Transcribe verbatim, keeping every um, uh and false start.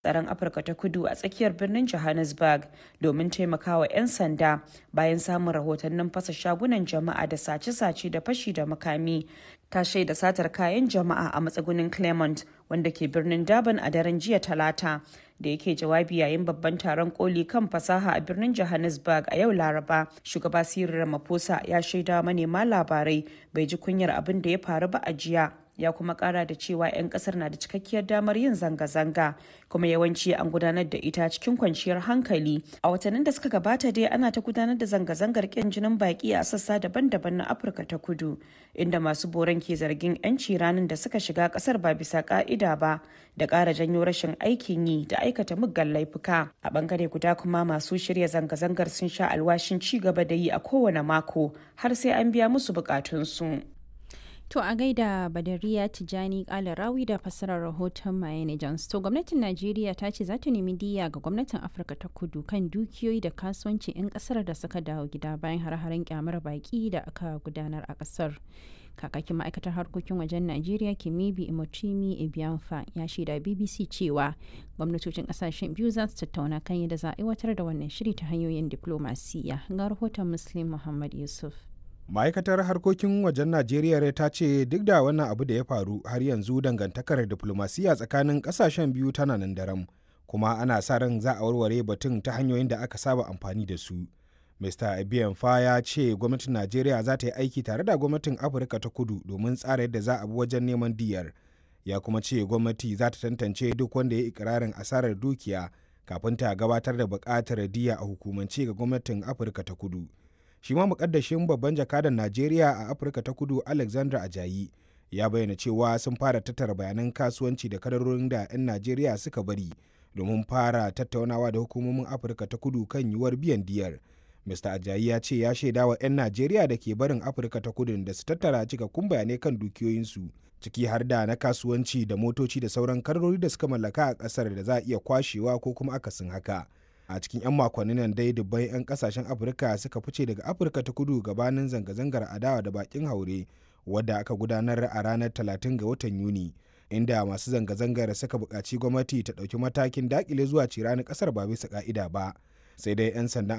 tsaron Afirka ta Kudu a tsakiyar birnin Johannesburg domin taimakawa 'yan sanda bayan samun rahotannin fasa shagunan jama'a da sace-sace da fashi da makami. Ta shaida satar kayan jama'a a matsugunin Claremont wanda ke birnin Durban a daren jiya Talata. Da yake jawabi yayin babban taron koli kan fasaha a birnin Johannesburg a yau Laraba, shugaba Cyril Ramaphosa ya shaida manema labarai bai ji kunyar abin da ya faru ba a jiya. Ya kuma kara da cewa 'yan kasar na da cikakkiyar damar yin zanga-zanga kuma yawanci an gudanar da ita cikin kwanciyar hankali. A watannin da suka gabata dai ana ta gudanar da zanga-zangar kin jinin baki a sassa daban-daban na Afirka ta Kudu, inda masu boron ke zargin 'yanci ranar da suka shiga kasar ba bisa ka'ida ba da ƙara janyo rashin aikin yi da aikata muggan laifuka. A bangare guda kuma masu shirya zanga-zangar sun sha alwashin ci gaba da yi a kowane mako har sai an biya musu bukatunsu. To a gaida Badariya Tijani Kalarawi da fassarar rahoton Mayene Jones. To gwamnatin Najeriya ta ce za ta nemi diyya ga gwamnatin Afirka ta Kudu kan dukiyoyi da kasuwanci 'yan kasar da suka dawo gida bayan har-haren kyamar baki da aka gudanar a kasar. Kakakin ma'aikatar harkokin wajen Najeriya Kemibi Imotimi Ebianfa ya shaida B B C cewa gwamnatocin kasashen biyu za su tattauna kan yadda za a aiwatar da wannan shiri ta hanyoyin diplomasiya. Ga rahoton Muslim Muhammad Yusuf. Ma'aikatar harkokin wajen Najeriya ta ce duk da wannan abu da ya faru har yanzu dangantakar diplomasiya tsakanin kasashen biyu tana nan daram, kuma ana sa ran za a warware batun ta hanyoyin da aka saba amfani da su. Mista Ebianfa ya ce gwamnatin Najeriya za ta yi aiki tare da gwamnatin Afirka ta Kudu domin tsara yadda za a bi wajen neman diyyar. Ya kuma ce gwamnati za ta tantance duk wanda ya yi ikirarin asarar dukiya kafin ta gabatar da buƙatar diyya a hukumance ga gwamnatin Afirka ta Kudu. Shi ma mukaddashin babban jakadan Najeriya a Afirka ta Kudu Alexander Ajayi ya bayyana cewa sun fara tattara bayanan kasuwanci da kadarorin da 'yan Najeriya suka bari domin fara tattaunawa da hukumomin Afirka ta Kudu kan yiwuwar biyan diyar. Mista Ajayi ya ce ya shaida wa 'yan Najeriya da ke barin Afirka ta Kudu da su tattara cikakkun bayanai kan dukiyoyinsu, ciki har da na kasuwanci da motoci da sauran kadarori da suka mallaka a ƙasar da za a iya kwashewa ko kuma akasin haka. A cikin 'yan makonnin nan dai dubban 'yan kasashen Afirka suka fice daga Afirka ta Kudu gabanin zanga-zangar adawa da bakin haure wadda aka gudanar a ranar talatin ga watan Yuni, inda masu zanga-zangar suka buƙaci gwamnati ta ɗauki matakin daƙile zuwa cirani ƙasar ba bisa ƙa'ida ba. Sai dai 'yan sandan